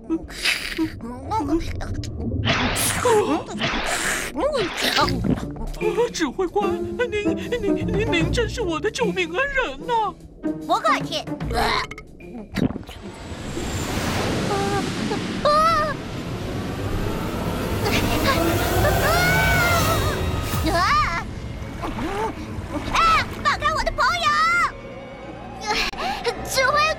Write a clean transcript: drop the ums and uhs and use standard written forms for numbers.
指挥官，您真是我的救命恩人呐！ 不客气。放开我的朋友！指挥